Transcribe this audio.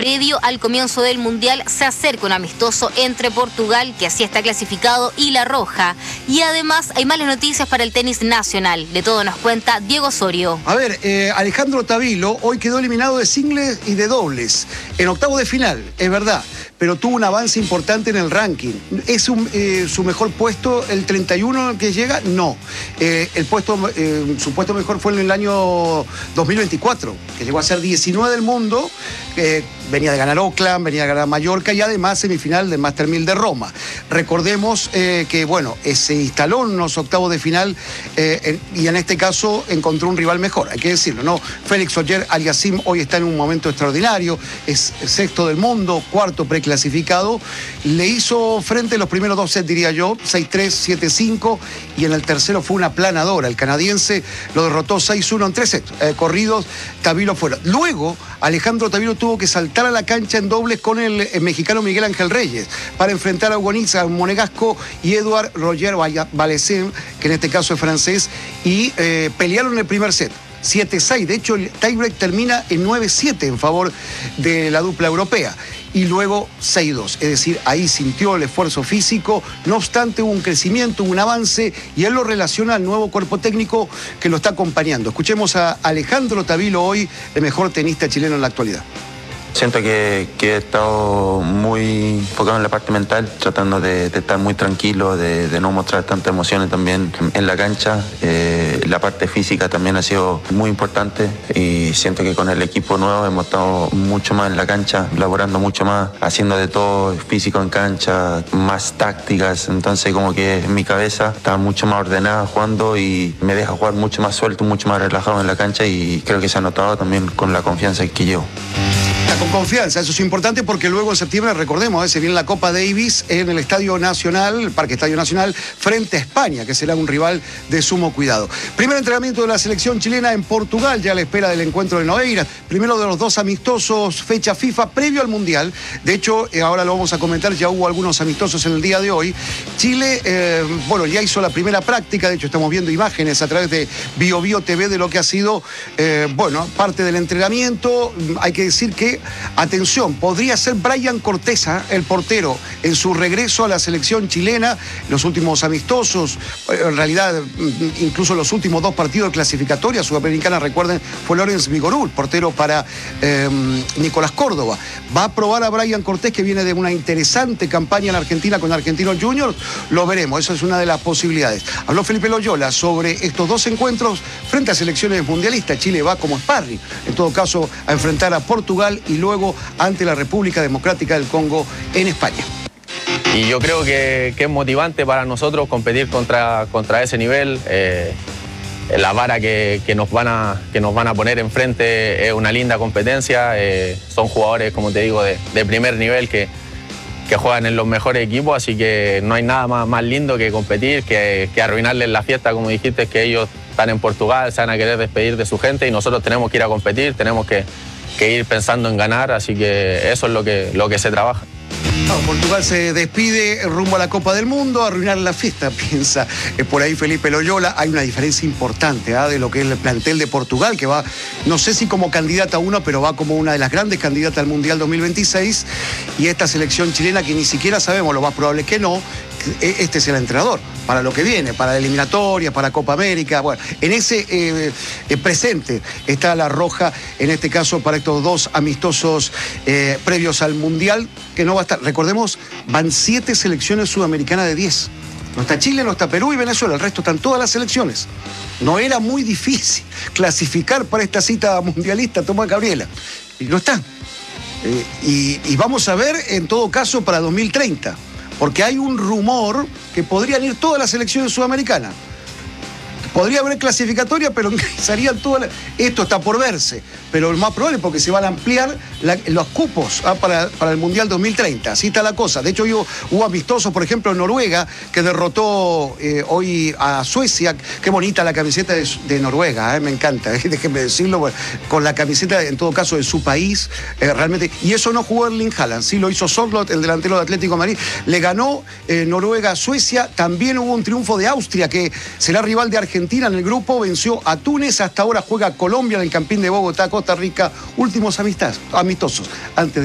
previo al comienzo del Mundial se acerca un amistoso entre Portugal, que así está clasificado, y La Roja. Y además hay malas noticias para el tenis nacional. De todo nos cuenta Diego Osorio. A ver, Alejandro Tavilo hoy quedó eliminado de singles y de dobles. En octavo de final, es verdad, pero tuvo un avance importante en el ranking. ¿Es su mejor puesto el 31 que llega? No. Su puesto mejor fue en el año 2024, que llegó a ser 19 del mundo. Venía de ganar Oakland, venía de ganar Mallorca y además semifinal del Master 1000 de Roma. Recordemos que, bueno, se instaló en los octavos de final y en este caso encontró un rival mejor, hay que decirlo, ¿no? Félix Auger-Aliassime hoy está en un momento extraordinario, es sexto del mundo, cuarto preclasificado. Le hizo frente en los primeros dos sets, diría yo, 6-3, 7-5, y en el tercero fue una planadora. El canadiense lo derrotó 6-1 en 3 sets corridos, Tavilo fuera. Luego, Alejandro Tavilo tuvo que saltar a la cancha en dobles con el mexicano Miguel Ángel Reyes para enfrentar a Agoníza Monegasco y Edouard Roger Valessin, que en este caso es francés, y pelearon en el primer set. 7-6, de hecho el tiebreak termina en 9-7 en favor de la dupla europea. Y luego 6-2, es decir, ahí sintió el esfuerzo físico, no obstante hubo un crecimiento, un avance, y él lo relaciona al nuevo cuerpo técnico que lo está acompañando. Escuchemos a Alejandro Tavilo hoy, el mejor tenista chileno en la actualidad. Siento que he estado muy enfocado en la parte mental, tratando de estar muy tranquilo, de no mostrar tantas emociones también en la cancha. La parte física también ha sido muy importante y siento que con el equipo nuevo hemos estado mucho más en la cancha, laborando mucho más, haciendo de todo, físico en cancha, más tácticas. Entonces como que en mi cabeza está mucho más ordenada jugando y me deja jugar mucho más suelto, mucho más relajado en la cancha, y creo que se ha notado también con la confianza que llevo. Está con confianza, eso es importante porque luego en septiembre, recordemos, se viene la Copa Davis en el Estadio Nacional, el Parque Estadio Nacional, frente a España, que será un rival de sumo cuidado. Primer entrenamiento de la selección chilena en Portugal, ya a la espera del encuentro de Nogueira. Primero de los dos amistosos, fecha FIFA, previo al Mundial. De hecho, ahora lo vamos a comentar, ya hubo algunos amistosos en el día de hoy. Chile, bueno, ya hizo la primera práctica, de hecho estamos viendo imágenes a través de BioBio TV de lo que ha sido, bueno, parte del entrenamiento. Hay que decir que, atención, podría ser Brian Corteza, el portero, en su regreso a la selección chilena. Los últimos amistosos, en realidad, incluso los últimos dos partidos de clasificatoria sudamericana, recuerden, fue Lorenz Vigorul, portero para Nicolás Córdoba. Va a probar a Brian Cortés, que viene de una interesante campaña en Argentina con Argentinos Juniors. Lo veremos, esa es una de las posibilidades. Habló Felipe Loyola sobre estos dos encuentros frente a selecciones mundialistas. Chile va como sparring, en todo caso, a enfrentar a Portugal y luego ante la República Democrática del Congo en España. Y yo creo que es motivante para nosotros competir contra ese nivel. La vara que nos van a poner enfrente es una linda competencia. Son jugadores, como te digo, de primer nivel que juegan en los mejores equipos, así que no hay nada más lindo que competir, que arruinarles la fiesta, como dijiste, que ellos están en Portugal, se van a querer despedir de su gente y nosotros tenemos que ir a competir, tenemos que ir pensando en ganar, así que eso es lo que se trabaja. No, Portugal se despide rumbo a la Copa del Mundo, a arruinar la fiesta, piensa por ahí Felipe Loyola. Hay una diferencia importante de lo que es el plantel de Portugal, que va, no sé si como candidata a uno, pero va como una de las grandes candidatas al Mundial 2026, y esta selección chilena que ni siquiera sabemos, lo más probable es que no, este es el entrenador para lo que viene, para la eliminatoria, para Copa América. Bueno, en ese presente está La Roja, en este caso para estos dos amistosos previos al Mundial, que no va a estar. Recordemos, van 7 selecciones sudamericanas de 10. No está Chile, no está Perú y Venezuela, el resto están todas las selecciones. No era muy difícil clasificar para esta cita mundialista, Tomás Gabriela, y no está. Y vamos a ver, en todo caso, para 2030. Porque hay un rumor que podrían ir todas las selecciones sudamericanas. Podría haber clasificatoria, pero ingresarían todas. Esto está por verse, pero lo más probable es porque se van a ampliar los cupos para el Mundial 2030. Así está la cosa. De hecho, hubo amistosos, por ejemplo, en Noruega, que derrotó hoy a Suecia. Qué bonita la camiseta de Noruega, me encanta, déjenme decirlo, bueno, con la camiseta, en todo caso, de su país, realmente. Y eso no jugó Erling Haaland, sí lo hizo Sorloth, el delantero de Atlético de Madrid. Le ganó Noruega a Suecia. También hubo un triunfo de Austria, que será rival de Argentina en el grupo, venció a Túnez. Hasta ahora juega Colombia en el Campín de Bogotá, Costa Rica, últimos amistosos antes